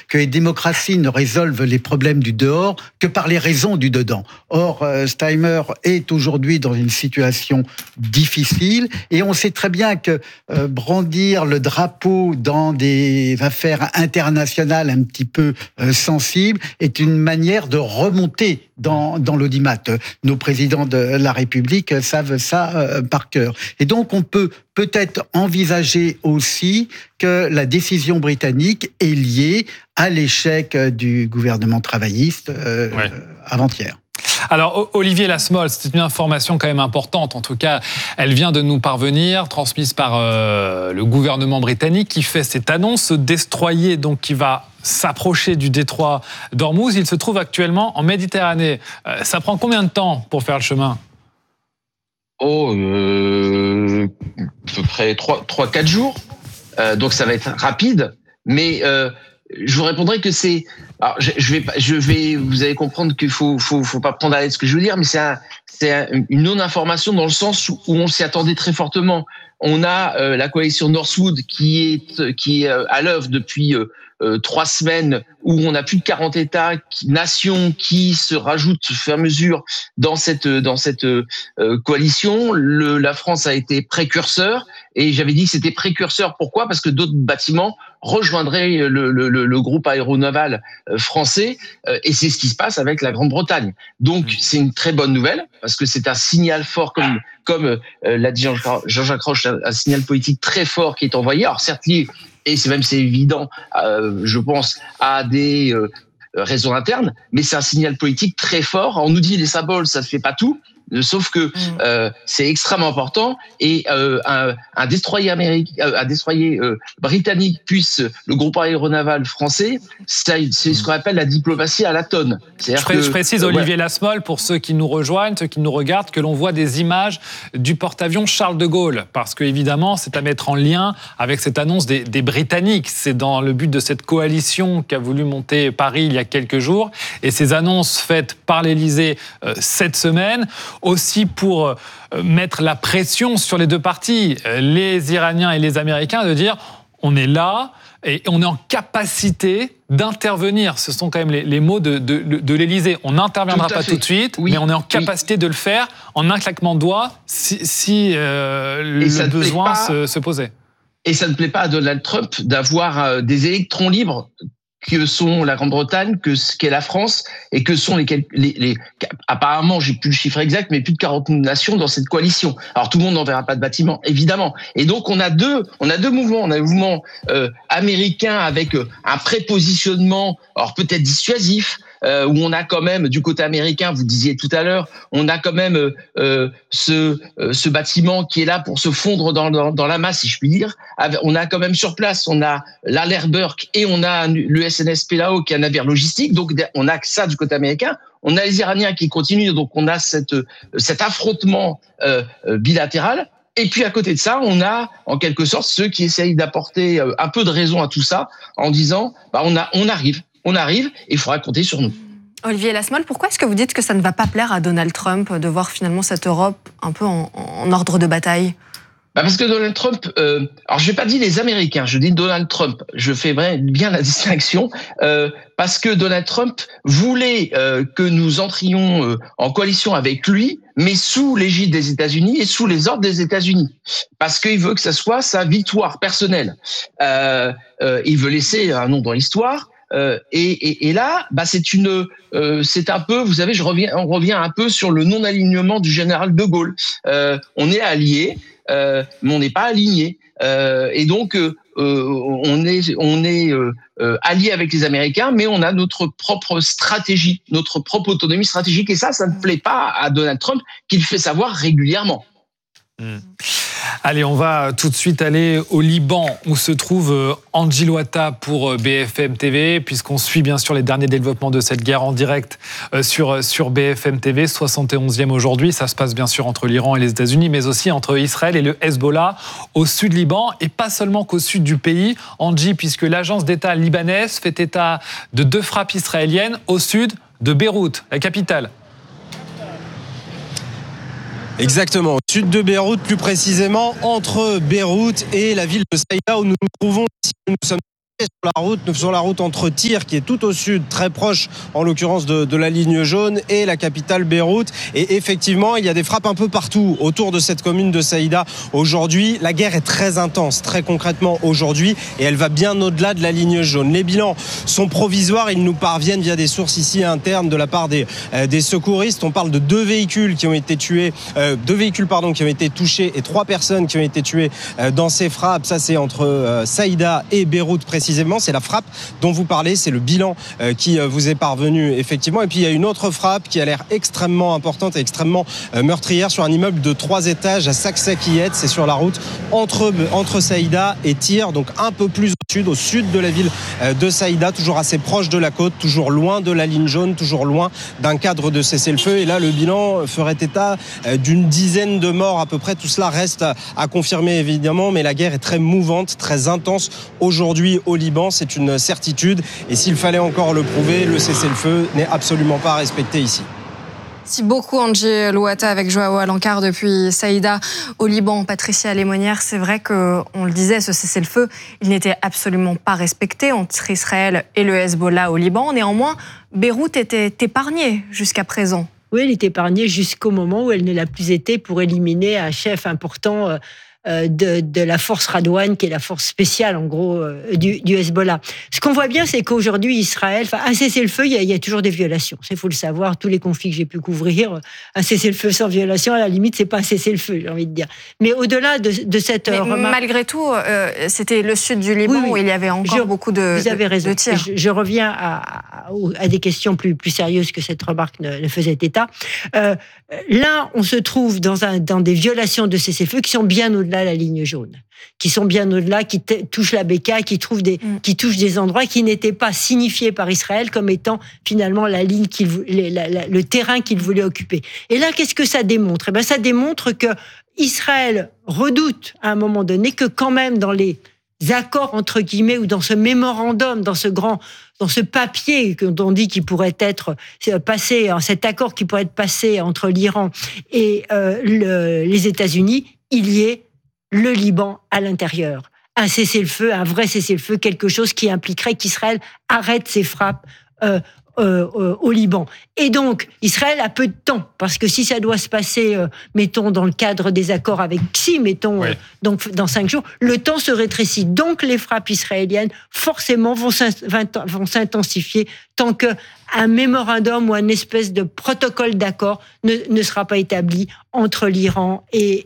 que les démocraties ne résolvent les problèmes du dehors que par les raisons du dedans. Or, Steinmeier est aujourd'hui dans une situation difficile et on sait très bien que brandir le drapeau dans des affaires internationales un petit peu sensibles est une manière de remonter dans l'audimat. Nos présidents de la République savent ça par cœur. Et donc, on peut peut-être envisager aussi que la décision britannique est liée à l'échec du gouvernement travailliste avant-hier. Alors, Olivier Lasmole, c'est une information quand même importante. En tout cas, elle vient de nous parvenir, transmise par le gouvernement britannique qui fait cette annonce. Ce destroyer donc, qui va s'approcher du détroit d'Ormuz, il se trouve actuellement en Méditerranée. Ça prend combien de temps pour faire le chemin ? À peu près 3-4 jours. Donc ça va être rapide. Mais je vous répondrai que c'est... Alors, vous allez comprendre qu'il faut pas prendre à l'aise ce que je veux dire, mais c'est une non-information dans le sens où on s'y attendait très fortement. On a la coalition Northwood qui est à l'œuvre depuis 3 semaines, où on a plus de 40 États, nations qui se rajoutent au fur et à mesure dans cette coalition. La France a été précurseur, et j'avais dit que c'était précurseur. Pourquoi ? Parce que d'autres bâtiments rejoindraient le groupe aéronaval français, et c'est ce qui se passe avec la Grande-Bretagne. Donc c'est une très bonne nouvelle, parce que c'est un signal fort, comme l'a dit Jean-Jacques Roche, un signal politique très fort qui est envoyé. Alors certes lié, et c'est évident, je pense, à des raisons internes, mais c'est un signal politique très fort. On nous dit les symboles, ça ne fait pas tout. Sauf que c'est extrêmement important, et un destroyer britannique puisse le groupe aéronaval français, c'est ce qu'on appelle la diplomatie à la tonne. Je précise, Olivier Lasmole, pour ceux qui nous rejoignent, ceux qui nous regardent, que l'on voit des images du porte-avions Charles de Gaulle, parce que évidemment c'est à mettre en lien avec cette annonce des Britanniques. C'est dans le but de cette coalition qu'a voulu monter Paris il y a quelques jours, et ces annonces faites par l'Élysée cette semaine, aussi pour mettre la pression sur les deux parties, les Iraniens et les Américains, de dire on est là et on est en capacité d'intervenir. Ce sont quand même les mots de l'Élysée. On n'interviendra pas tout de suite, mais on est en capacité de le faire en un claquement de doigts si le besoin se posait. Et ça ne plaît pas à Donald Trump d'avoir des électrons libres que sont la Grande-Bretagne, qu'est la France, et que sont les apparemment, j'ai plus le chiffre exact, mais plus de 40 nations dans cette coalition. Alors tout le monde n'enverra pas de bâtiment, évidemment. Et donc on a deux mouvements. On a le mouvement américain avec un prépositionnement, alors peut-être dissuasif, où on a quand même, du côté américain, vous disiez tout à l'heure, on a quand même ce bâtiment qui est là pour se fondre dans la masse, si je puis dire. On a quand même sur place, on a l'Aller Burke et on a le SNS Pelao qui est un navire logistique. Donc on a que ça du côté américain. On a les Iraniens qui continuent, donc on a cet affrontement bilatéral. Et puis à côté de ça, on a en quelque sorte ceux qui essayent d'apporter un peu de raison à tout ça en disant on arrive, et il faudra compter sur nous. Olivier Lasmole, pourquoi est-ce que vous dites que ça ne va pas plaire à Donald Trump de voir finalement cette Europe un peu en ordre de bataille ? Parce que Donald Trump, alors je n'ai pas dit les Américains, je dis Donald Trump, je fais bien la distinction, parce que Donald Trump voulait que nous entrions en coalition avec lui, mais sous l'égide des États-Unis et sous les ordres des États-Unis, parce qu'il veut que ça soit sa victoire personnelle. Il veut laisser un nom dans l'histoire. Et là, c'est un peu, vous savez, on revient un peu sur le non-alignement du général de Gaulle. On est alliés, mais on n'est pas alignés. Et donc, on est alliés avec les Américains, mais on a notre propre stratégie, notre propre autonomie stratégique. Et ça ne plaît pas à Donald Trump, qui le fait savoir régulièrement. Allez, on va tout de suite aller au Liban, où se trouve Angie Louata pour BFM TV, puisqu'on suit bien sûr les derniers développements de cette guerre en direct sur BFM TV, 71e aujourd'hui. Ça se passe bien sûr entre l'Iran et les États-Unis, mais aussi entre Israël et le Hezbollah au sud Liban, et pas seulement qu'au sud du pays, Angie, puisque l'agence d'État libanaise fait état de 2 frappes israéliennes au sud de Beyrouth, la capitale. Exactement, au sud de Beyrouth, plus précisément entre Beyrouth et la ville de Saïda où nous nous trouvons ici. Nous sommes sur la route entre Tyr, qui est tout au sud, très proche en l'occurrence de la ligne jaune, et la capitale Beyrouth. Et effectivement, il y a des frappes un peu partout autour de cette commune de Saïda aujourd'hui. La guerre est très intense, très concrètement aujourd'hui, et elle va bien au-delà de la ligne jaune. Les bilans sont provisoires, ils nous parviennent via des sources ici internes de la part des secouristes. On parle de 2 véhicules qui ont été tués, qui ont été touchés, et 3 personnes qui ont été tuées dans ces frappes. Ça, c'est entre Saïda et Beyrouth précisément. C'est la frappe dont vous parlez, c'est le bilan qui vous est parvenu effectivement. Et puis il y a une autre frappe qui a l'air extrêmement importante et extrêmement meurtrière sur un immeuble de 3 étages à Saksakiyet. C'est sur la route entre Saïda et Tyr, donc un peu plus au sud de la ville de Saïda, toujours assez proche de la côte, toujours loin de la ligne jaune, toujours loin d'un cadre de cessez-le-feu. Et là, le bilan ferait état d'une dizaine de morts à peu près. Tout cela reste à confirmer évidemment, mais la guerre est très mouvante, très intense aujourd'hui au Liban, c'est une certitude. Et s'il fallait encore le prouver, le cessez-le-feu n'est absolument pas respecté ici. Merci beaucoup Angie Louata avec Joao Alencar depuis Saïda au Liban. Patricia Lémonière, c'est vrai qu'on le disait, ce cessez-le-feu, il n'était absolument pas respecté entre Israël et le Hezbollah au Liban. Néanmoins, Beyrouth était épargnée jusqu'à présent. Oui, elle est épargnée jusqu'au moment où elle ne l'a plus été pour éliminer un chef important de la force Radouane, qui est la force spéciale, en gros, du Hezbollah. Ce qu'on voit bien, c'est qu'aujourd'hui, Israël, un cessez-le-feu, il y a toujours des violations. Il faut le savoir, tous les conflits que j'ai pu couvrir, un cessez-le-feu sans violation, à la limite, c'est pas un cessez-le-eu, j'ai envie de dire. Mais au-delà de cette remarque... Malgré tout, c'était le sud du Liban où il y avait encore beaucoup de tirs. Vous avez raison. Je reviens à des questions plus sérieuses que cette remarque ne faisait état. Là, on se trouve dans des violations de cessez-le-feu qui sont bien au-delà de la ligne jaune, qui sont bien au-delà, qui touchent la Beka, qui touchent des endroits qui n'étaient pas signifiés par Israël comme étant finalement la ligne le terrain qu'il voulait occuper. Et là, qu'est-ce que ça démontre ? Eh bien, ça démontre que Israël redoute à un moment donné que quand même dans les accords entre guillemets ou dans ce mémorandum, dans ce papier dont on dit qu'il pourrait être passé, cet accord qui pourrait être passé entre l'Iran et les États-Unis, il y ait le Liban à l'intérieur. Un cessez-le-feu, un vrai cessez-le-feu, quelque chose qui impliquerait qu'Israël arrête ses frappes au Liban. Et donc, Israël a peu de temps, parce que si ça doit se passer, mettons, dans le cadre des accords avec XI, mettons, donc dans 5 jours, le temps se rétrécit. Donc, les frappes israéliennes, forcément, vont s'intensifier tant qu'un mémorandum ou une espèce de protocole d'accord ne sera pas établi entre l'Iran et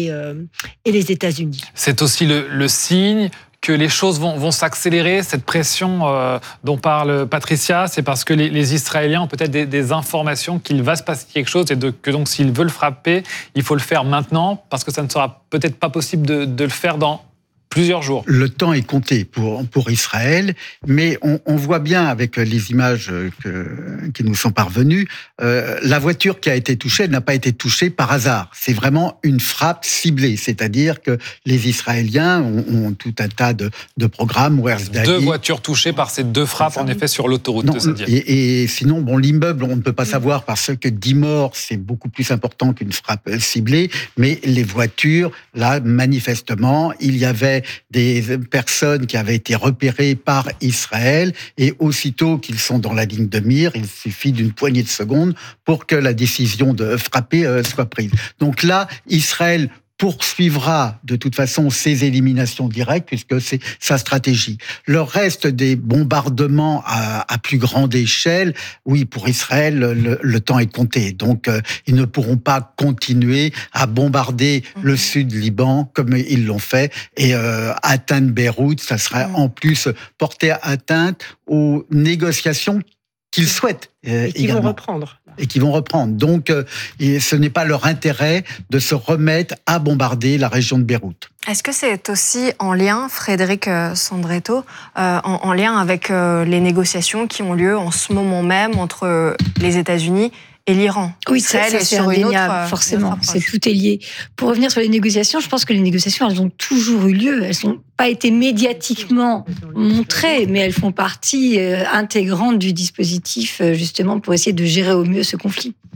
les États-Unis. C'est aussi le signe que les choses vont s'accélérer, cette pression dont parle Patricia, c'est parce que les Israéliens ont peut-être des informations qu'il va se passer quelque chose et que donc s'ils veulent frapper, il faut le faire maintenant parce que ça ne sera peut-être pas possible de le faire dans plusieurs jours. Le temps est compté pour Israël, mais on voit bien avec les images qui nous sont parvenues, la voiture qui a été touchée, elle n'a pas été touchée par hasard. C'est vraiment une frappe ciblée, c'est-à-dire que les Israéliens ont tout un tas de programmes. 2 voitures touchées par ces 2 frappes, en effet, sur l'autoroute. Et sinon, l'immeuble, on ne peut pas savoir parce que 10 morts, c'est beaucoup plus important qu'une frappe ciblée, mais les voitures, là, manifestement, il y avait des personnes qui avaient été repérées par Israël et aussitôt qu'ils sont dans la ligne de mire, il suffit d'une poignée de secondes pour que la décision de frapper soit prise. Donc là, Israël poursuivra de toute façon ses éliminations directes puisque c'est sa stratégie. Le reste des bombardements à plus grande échelle, oui, pour Israël, le temps est compté. Donc, ils ne pourront pas continuer à bombarder le sud Liban comme ils l'ont fait et atteindre Beyrouth. Ça serait en plus porter atteinte aux négociations qu'ils souhaitent et qui vont reprendre. Et qui vont reprendre. Donc, ce n'est pas leur intérêt de se remettre à bombarder la région de Beyrouth. Est-ce que c'est aussi en lien, Frédéric Sandretto, en lien avec les négociations qui ont lieu en ce moment même entre les États-unis et l'Iran? Oui, ça c'est indéniable, forcément. Tout est lié. Pour revenir sur les négociations, je pense que les négociations, elles ont toujours eu lieu. Elles n'ont pas été médiatiquement montrées, mais elles font partie intégrante du dispositif, justement, pour essayer de gérer au mieux ce conflit.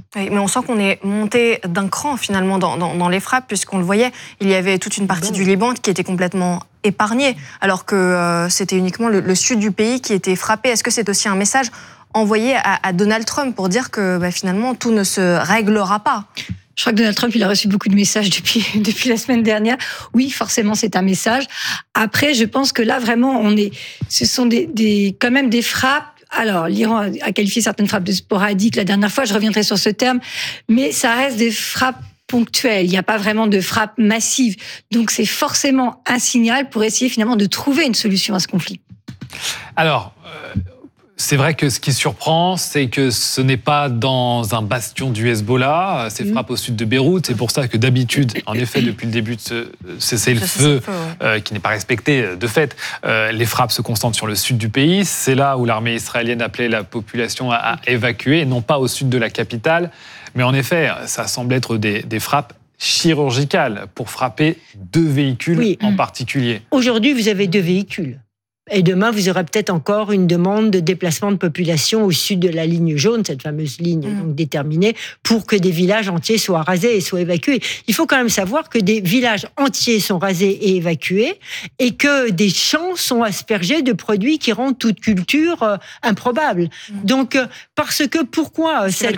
Oui, mais on sent qu'on est monté d'un cran finalement dans les frappes, puisqu'on le voyait, il y avait toute une partie du Liban qui était complètement épargnée, alors que c'était uniquement le sud du pays qui était frappé. Est-ce que c'est aussi un message envoyé à Donald Trump pour dire que finalement tout ne se réglera pas ? Je crois que Donald Trump, il a reçu beaucoup de messages depuis la semaine dernière. Oui, forcément, c'est un message. Après, je pense que là, vraiment, ce sont quand même des frappes. Alors, l'Iran a qualifié certaines frappes de sporadiques la dernière fois, je reviendrai sur ce terme, mais ça reste des frappes ponctuelles. Il n'y a pas vraiment de frappe massive. Donc, c'est forcément un signal pour essayer finalement de trouver une solution à ce conflit. Alors, c'est vrai que ce qui surprend, c'est que ce n'est pas dans un bastion du Hezbollah, ces frappes au sud de Beyrouth. C'est pour ça que d'habitude, en effet, depuis le début de ce cessez-le-feu, qui n'est pas respecté de fait, les frappes se concentrent sur le sud du pays. C'est là où l'armée israélienne appelait la population à évacuer, et non pas au sud de la capitale. Mais en effet, ça semble être des frappes chirurgicales pour frapper 2 véhicules en particulier. Aujourd'hui, vous avez 2 véhicules. Et demain, vous aurez peut-être encore une demande de déplacement de population au sud de la ligne jaune, cette fameuse ligne donc déterminée, pour que des villages entiers soient rasés et soient évacués. Il faut quand même savoir que des villages entiers sont rasés et évacués et que des champs sont aspergés de produits qui rendent toute culture improbable. Donc, parce que pourquoi cette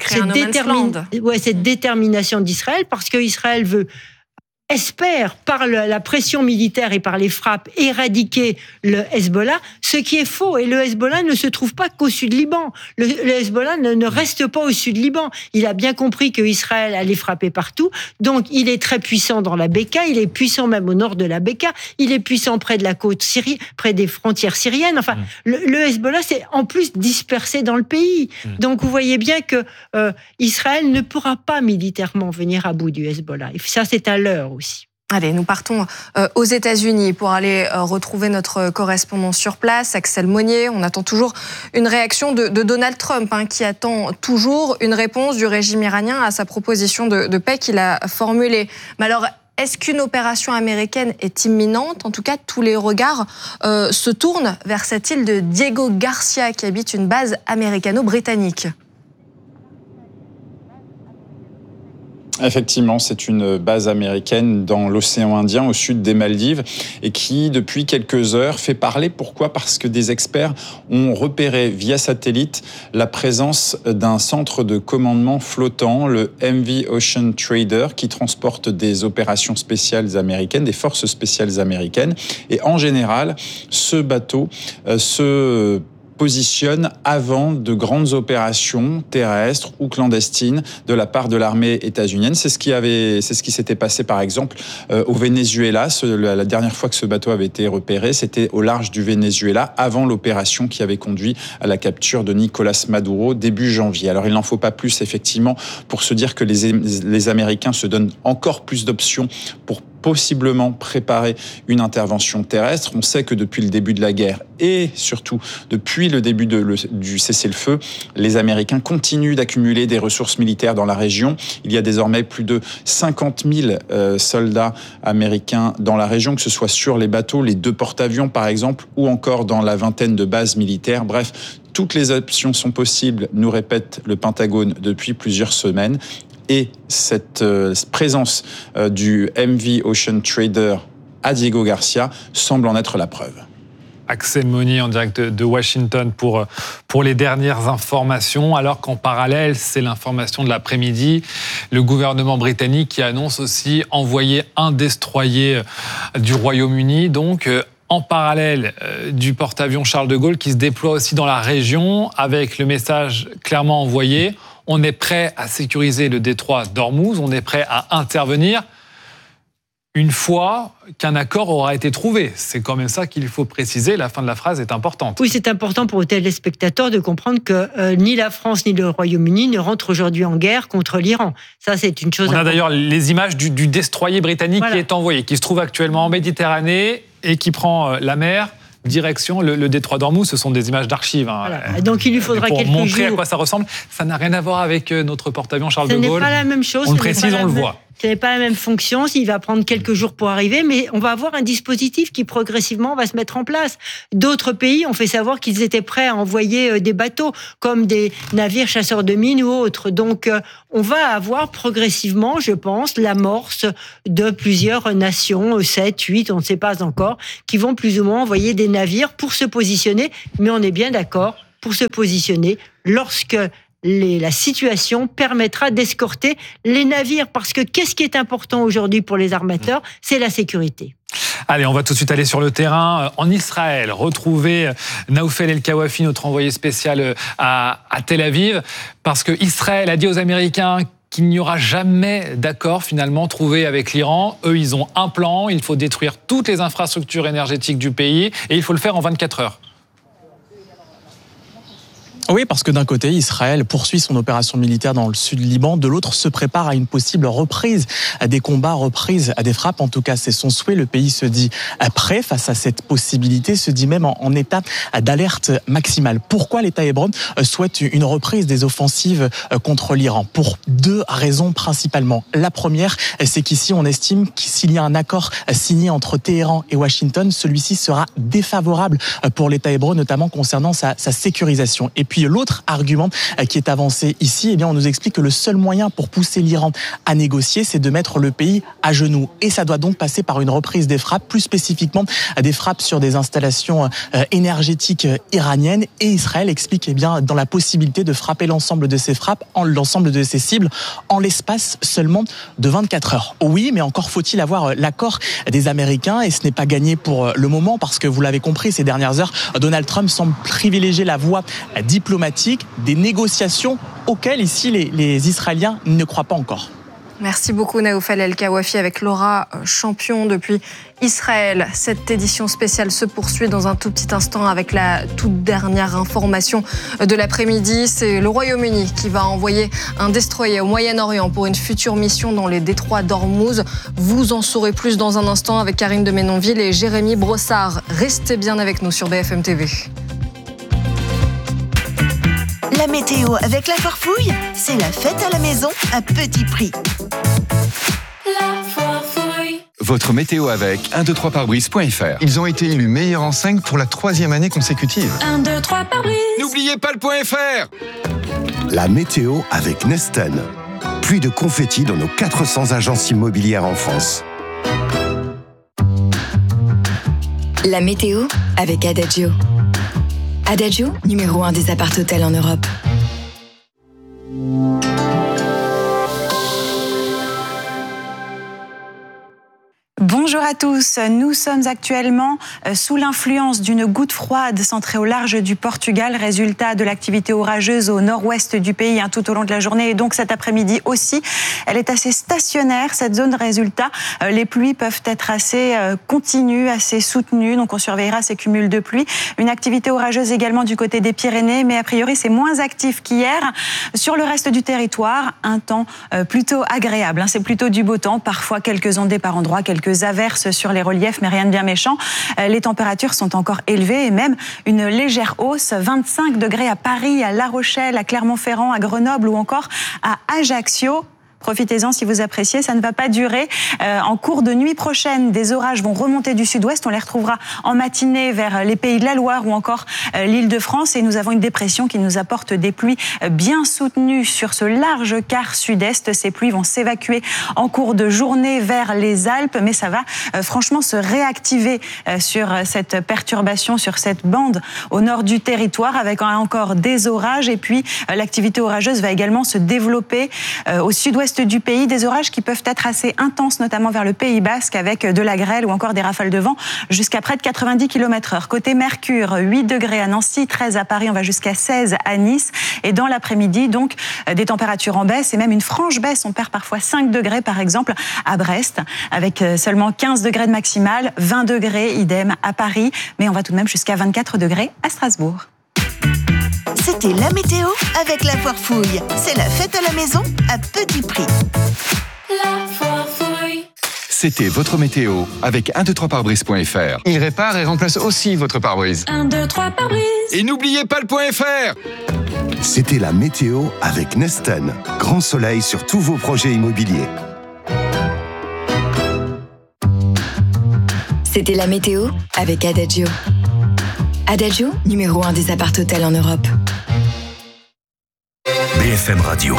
détermination d'Israël ? Parce qu'Israël espère, par la pression militaire et par les frappes, éradiquer le Hezbollah, ce qui est faux. Et le Hezbollah ne se trouve pas qu'au sud Liban. Le Hezbollah ne reste pas au sud Liban. Il a bien compris qu'Israël allait frapper partout. Donc, il est très puissant dans la Beka, il est puissant même au nord de la Beka, il est puissant près de la côte syrienne, près des frontières syriennes. Enfin, le Hezbollah, c'est en plus dispersé dans le pays. Donc, vous voyez bien que Israël ne pourra pas militairement venir à bout du Hezbollah. Et ça, c'est à l'heure aussi. Allez, nous partons aux États-Unis pour aller retrouver notre correspondant sur place, Axel Monnier. On attend toujours une réaction de Donald Trump, qui attend toujours une réponse du régime iranien à sa proposition de paix qu'il a formulée. Mais alors, est-ce qu'une opération américaine est imminente ? En tout cas, tous les regards se tournent vers cette île de Diego Garcia qui habite une base américano-britannique. Effectivement, c'est une base américaine dans l'océan Indien, au sud des Maldives, et qui, depuis quelques heures, fait parler. Pourquoi ? Parce que des experts ont repéré via satellite la présence d'un centre de commandement flottant, le MV Ocean Trader, qui transporte des opérations spéciales américaines, des forces spéciales américaines. Et en général, ce bateau se positionne avant de grandes opérations terrestres ou clandestines de la part de l'armée états-unienne. C'est ce qui s'était passé par exemple au Venezuela. La dernière fois que ce bateau avait été repéré, c'était au large du Venezuela, avant l'opération qui avait conduit à la capture de Nicolas Maduro début janvier. Alors il n'en faut pas plus effectivement pour se dire que les Américains se donnent encore plus d'options pour possiblement préparer une intervention terrestre. On sait que depuis le début de la guerre et surtout depuis le début du cessez-le-feu, les Américains continuent d'accumuler des ressources militaires dans la région. Il y a désormais plus de 50 000 soldats américains dans la région, que ce soit sur les bateaux, les 2 porte-avions par exemple, ou encore dans la vingtaine de bases militaires. Bref, toutes les options sont possibles, nous répète le Pentagone depuis plusieurs semaines. Et cette présence du MV Ocean Trader à Diego Garcia semble en être la preuve. Axel Monnier en direct de Washington pour les dernières informations, alors qu'en parallèle, c'est l'information de l'après-midi, le gouvernement britannique qui annonce aussi envoyer un destroyer du Royaume-Uni, donc en parallèle du porte-avions Charles de Gaulle qui se déploie aussi dans la région avec le message clairement envoyé. On est prêt à sécuriser le détroit d'Ormuz, on est prêt à intervenir une fois qu'un accord aura été trouvé. C'est quand même ça qu'il faut préciser, la fin de la phrase est importante. Oui, c'est important pour les téléspectateurs de comprendre que ni la France ni le Royaume-Uni ne rentrent aujourd'hui en guerre contre l'Iran. Ça, c'est une chose importante. On a d'ailleurs les images du destroyer britannique qui est envoyé, qui se trouve actuellement en Méditerranée et qui prend la mer. Direction le détroit d'Ormuz, ce sont des images d'archives. Voilà. Donc il lui faudra quelques jours. Pour montrer à quoi ça ressemble, ça n'a rien à voir avec notre porte-avions Charles de Gaulle. Ce n'est pas la même chose. On le précise, on le voit. Ce n'est pas la même fonction, il va prendre quelques jours pour arriver, mais on va avoir un dispositif qui progressivement va se mettre en place. D'autres pays ont fait savoir qu'ils étaient prêts à envoyer des bateaux, comme des navires chasseurs de mines ou autres. Donc, on va avoir progressivement, je pense, l'amorce de plusieurs nations, 7, 8, on ne sait pas encore, qui vont plus ou moins envoyer des navires pour se positionner, mais on est bien d'accord, pour se positionner lorsque la situation permettra d'escorter les navires. Parce que qu'est-ce qui est important aujourd'hui pour les armateurs ? C'est la sécurité. Allez, on va tout de suite aller sur le terrain en Israël, retrouver Naoufel El-Kawafi, notre envoyé spécial à Tel Aviv, parce que Israël a dit aux Américains qu'il n'y aura jamais d'accord finalement trouvé avec l'Iran. Eux, ils ont un plan, il faut détruire toutes les infrastructures énergétiques du pays et il faut le faire en 24 heures. Oui, parce que d'un côté, Israël poursuit son opération militaire dans le sud du Liban, de l'autre se prépare à une possible reprise des combats, reprise des frappes. En tout cas, c'est son souhait. Le pays se dit prêt face à cette possibilité, se dit même en état d'alerte maximale. Pourquoi l'État hébreu souhaite une reprise des offensives contre l'Iran ? Pour deux raisons principalement. La première, c'est qu'ici, on estime que s'il y a un accord signé entre Téhéran et Washington, celui-ci sera défavorable pour l'État hébreu, notamment concernant sa sécurisation. Et puis l'autre argument qui est avancé ici, eh bien, on nous explique que le seul moyen pour pousser l'Iran à négocier, c'est de mettre le pays à genoux. Et ça doit donc passer par une reprise des frappes, plus spécifiquement des frappes sur des installations énergétiques iraniennes. Et Israël explique eh bien, dans la possibilité de frapper l'ensemble de ces frappes, l'ensemble de ces cibles, en l'espace seulement de 24 heures. Oui, mais encore faut-il avoir l'accord des Américains, et ce n'est pas gagné pour le moment, parce que vous l'avez compris, ces dernières heures, Donald Trump semble privilégier la voie diplomatique, des négociations auxquelles ici les Israéliens ne croient pas encore. Merci beaucoup Naoufel El-Kawafi avec Laura Champion depuis Israël. Cette édition spéciale se poursuit dans un tout petit instant avec la toute dernière information de l'après-midi. C'est le Royaume-Uni qui va envoyer un destroyer au Moyen-Orient pour une future mission dans les détroits d'Ormuz. Vous en saurez plus dans un instant avec Karine de Ménonville et Jérémy Brossard. Restez bien avec nous sur BFM TV. La météo avec la Farfouille, c'est la fête à la maison à petit prix. La Farfouille. Votre météo avec 123pare-brise.fr. Ils ont été élus meilleurs en 5 pour la 3e année consécutive. 123 pare-brise. N'oubliez pas le .fr. La météo avec Neston. Plus de confettis dans nos 400 agences immobilières en France. La météo avec Adagio. Adagio, numéro 1 des appart-hôtels en Europe. Bonjour à tous, nous sommes actuellement sous l'influence d'une goutte froide centrée au large du Portugal, résultat de l'activité orageuse au nord-ouest du pays tout au long de la journée et donc cet après-midi aussi. Elle est assez stationnaire, cette zone, résultat, les pluies peuvent être assez continues, assez soutenues, donc on surveillera ces cumuls de pluie. Une activité orageuse également du côté des Pyrénées, mais a priori c'est moins actif qu'hier. Sur le reste du territoire, un temps plutôt agréable, c'est plutôt du beau temps, parfois quelques ondées par endroits, quelques averses sur les reliefs, mais rien de bien méchant. Les températures sont encore élevées et même une légère hausse. 25 degrés à Paris, à La Rochelle, à Clermont-Ferrand, à Grenoble ou encore à Ajaccio. Profitez-en si vous appréciez, ça ne va pas durer. En cours de nuit prochaine, des orages vont remonter du sud-ouest. On les retrouvera en matinée vers les Pays de la Loire ou encore l'Île-de-France. Et nous avons une dépression qui nous apporte des pluies bien soutenues sur ce large quart sud-est. Ces pluies vont s'évacuer en cours de journée vers les Alpes. Mais ça va franchement se réactiver sur cette perturbation, sur cette bande au nord du territoire avec encore des orages. Et puis l'activité orageuse va également se développer au sud-ouest du pays, des orages qui peuvent être assez intenses, notamment vers le Pays Basque, avec de la grêle ou encore des rafales de vent jusqu'à près de 90 km/h. Côté Mercure, 8 degrés à Nancy, 13 à Paris, on va jusqu'à 16 à Nice. Et dans l'après-midi, donc, des températures en baisse et même une franche baisse. On perd parfois 5 degrés, par exemple, à Brest, avec seulement 15 degrés de maximale, 20 degrés, idem à Paris. Mais on va tout de même jusqu'à 24 degrés à Strasbourg. C'était la météo avec la Farfouille. C'est la fête à la maison à petit prix. La Farfouille. C'était votre météo avec 123pare-brise.fr. Il répare et remplace aussi votre pare-brise. 123 pare-brise. Et n'oubliez pas le .fr. C'était la météo avec Neston. Grand soleil sur tous vos projets immobiliers. C'était la météo avec Adagio. Adagio, numéro 1 des appart-hôtels en Europe. BFM Radio.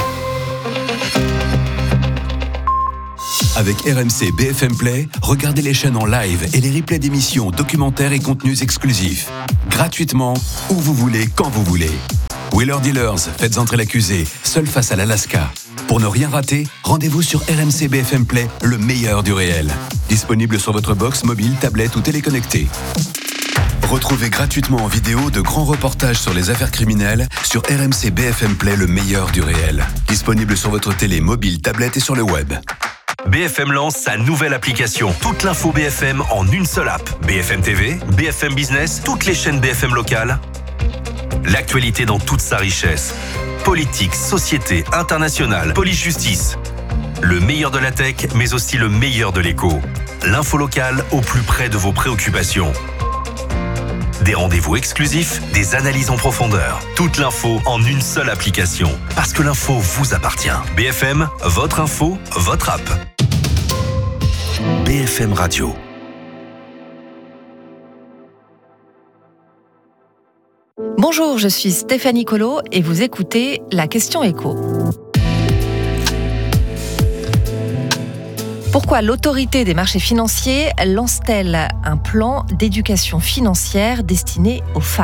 Avec RMC BFM Play, regardez les chaînes en live et les replays d'émissions, documentaires et contenus exclusifs. Gratuitement, où vous voulez, quand vous voulez. Wheeler Dealers, faites entrer l'accusé, seul face à l'Alaska. Pour ne rien rater, rendez-vous sur RMC BFM Play, le meilleur du réel. Disponible sur votre box mobile, tablette ou téléconnectée. Retrouvez gratuitement en vidéo de grands reportages sur les affaires criminelles sur RMC BFM Play, le meilleur du réel. Disponible sur votre télé, mobile, tablette et sur le web. BFM lance sa nouvelle application. Toute l'info BFM en une seule app. BFM TV, BFM Business, toutes les chaînes BFM locales. L'actualité dans toute sa richesse. Politique, société, internationale, police-justice. Le meilleur de la tech, mais aussi le meilleur de l'écho. L'info locale au plus près de vos préoccupations. Des rendez-vous exclusifs, des analyses en profondeur. Toute l'info en une seule application. Parce que l'info vous appartient. BFM, votre info, votre app. BFM Radio. Bonjour, je suis Stéphanie Colo et vous écoutez La Question Écho. Pourquoi l'autorité des marchés financiers lance-t-elle un plan d'éducation financière destiné aux femmes ?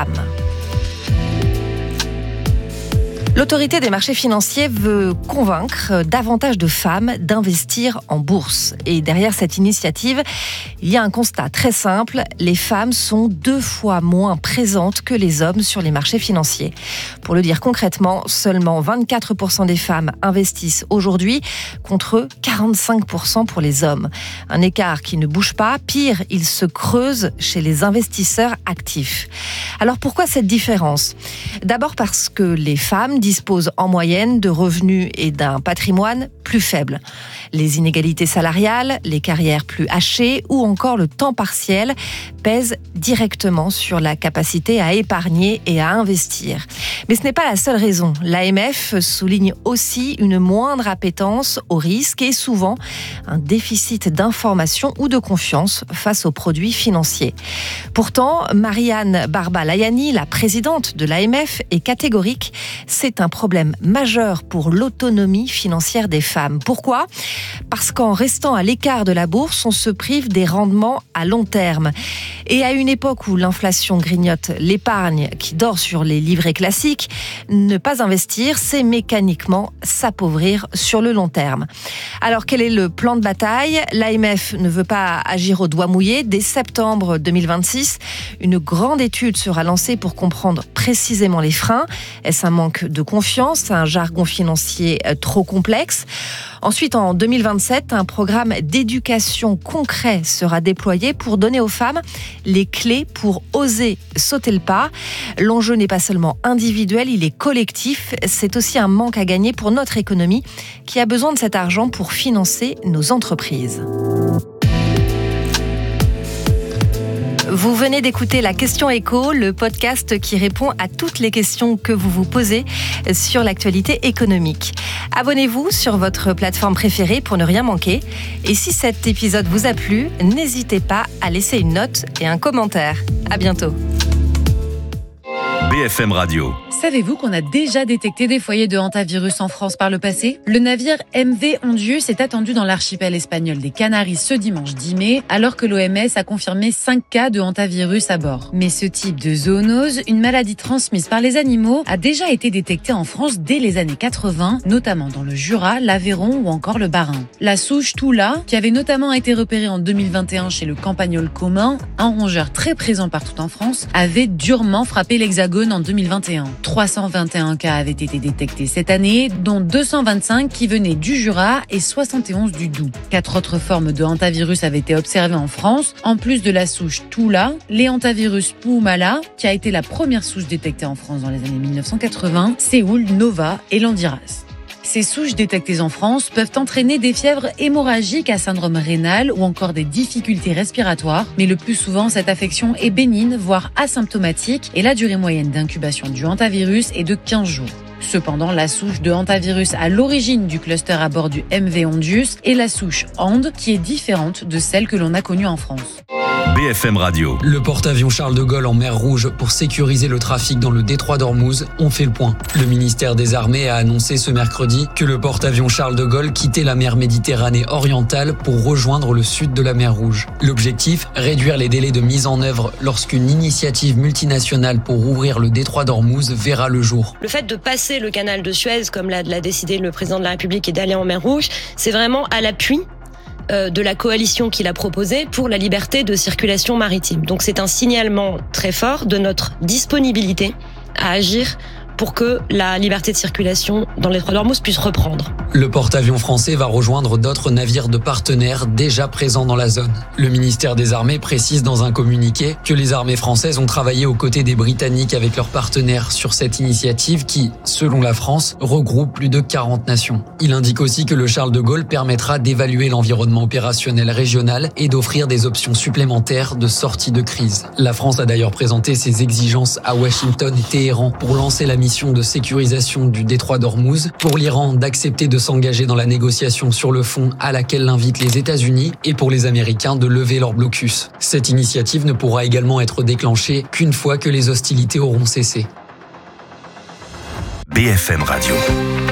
L'autorité des marchés financiers veut convaincre davantage de femmes d'investir en bourse. Et derrière cette initiative, il y a un constat très simple. Les femmes sont 2 fois moins présentes que les hommes sur les marchés financiers. Pour le dire concrètement, seulement 24% des femmes investissent aujourd'hui contre 45% pour les hommes. Un écart qui ne bouge pas. Pire, il se creuse chez les investisseurs actifs. Alors pourquoi cette différence ? D'abord parce que les femmes disposent en moyenne de revenus et d'un patrimoine plus faibles. Les inégalités salariales, les carrières plus hachées ou encore le temps partiel pèsent directement sur la capacité à épargner et à investir. Mais ce n'est pas la seule raison. L'AMF souligne aussi une moindre appétence au risque et souvent un déficit d'information ou de confiance face aux produits financiers. Pourtant, Marianne Barba-Layani, la présidente de l'AMF, est catégorique. C'est un problème majeur pour l'autonomie financière des femmes. Pourquoi ? Parce qu'en restant à l'écart de la bourse, on se prive des rendements à long terme. Et à une époque où l'inflation grignote l'épargne qui dort sur les livrets classiques, ne pas investir, c'est mécaniquement s'appauvrir sur le long terme. Alors quel est le plan de bataille ? L'AMF ne veut pas agir au doigt mouillé. Dès septembre 2026, une grande étude sera lancée pour comprendre précisément les freins. Est-ce un manque de confiance, un jargon financier trop complexe ? Ensuite, en 2027, un programme d'éducation concret sera déployé pour donner aux femmes les clés pour oser sauter le pas. L'enjeu n'est pas seulement individuel, il est collectif. C'est aussi un manque à gagner pour notre économie qui a besoin de cet argent pour financer nos entreprises. Vous venez d'écouter La Question Écho, le podcast qui répond à toutes les questions que vous vous posez sur l'actualité économique. Abonnez-vous sur votre plateforme préférée pour ne rien manquer. Et si cet épisode vous a plu, n'hésitez pas à laisser une note et un commentaire. À bientôt. BFM Radio. Savez-vous qu'on a déjà détecté des foyers de hantavirus en France par le passé ? Le navire MV Ondius est attendu dans l'archipel espagnol des Canaries ce dimanche 10 mai, alors que l'OMS a confirmé 5 cas de hantavirus à bord. Mais ce type de zoonose, une maladie transmise par les animaux, a déjà été détecté en France dès les années 80, notamment dans le Jura, l'Aveyron ou encore le Bas-Rhin. La souche Toula, qui avait notamment été repérée en 2021 chez le campagnol commun, un rongeur très présent partout en France, avait durement frappé l'Hexagone en 2021. 321 cas avaient été détectés cette année, dont 225 qui venaient du Jura et 71 du Doubs. 4 autres formes de hantavirus avaient été observées en France, en plus de la souche Toula, les hantavirus Puumala, qui a été la première souche détectée en France dans les années 1980, Séoul, Nova et Landiras. Ces souches détectées en France peuvent entraîner des fièvres hémorragiques à syndrome rénal ou encore des difficultés respiratoires, mais le plus souvent, cette affection est bénigne, voire asymptomatique, et la durée moyenne d'incubation du hantavirus est de 15 jours. Cependant, la souche de hantavirus à l'origine du cluster à bord du MV Ondius est la souche HAND, qui est différente de celle que l'on a connue en France. BFM Radio. Le porte-avions Charles de Gaulle en mer Rouge pour sécuriser le trafic dans le détroit d'Ormuz. On fait le point. Le ministère des Armées a annoncé ce mercredi que le porte-avions Charles de Gaulle quittait la mer Méditerranée orientale pour rejoindre le sud de la mer Rouge. L'objectif, réduire les délais de mise en œuvre lorsqu'une initiative multinationale pour ouvrir le détroit d'Ormuz verra le jour. Le fait de passer le canal de Suez, comme l'a décidé le président de la République, et d'aller en mer Rouge, c'est vraiment à l'appui de la coalition qu'il a proposée pour la liberté de circulation maritime. Donc c'est un signalement très fort de notre disponibilité à agir pour que la liberté de circulation dans les détroit d'Ormuz puisse reprendre. Le porte-avions français va rejoindre d'autres navires de partenaires déjà présents dans la zone. Le ministère des Armées précise dans un communiqué que les armées françaises ont travaillé aux côtés des Britanniques avec leurs partenaires sur cette initiative qui, selon la France, regroupe plus de 40 nations. Il indique aussi que le Charles de Gaulle permettra d'évaluer l'environnement opérationnel régional et d'offrir des options supplémentaires de sortie de crise. La France a d'ailleurs présenté ses exigences à Washington et Téhéran pour lancer la mission de sécurisation du détroit d'Ormuz, pour l'Iran d'accepter de s'engager dans la négociation sur le fond à laquelle l'invitent les États-Unis et pour les Américains de lever leur blocus. Cette initiative ne pourra également être déclenchée qu'une fois que les hostilités auront cessé. BFM Radio.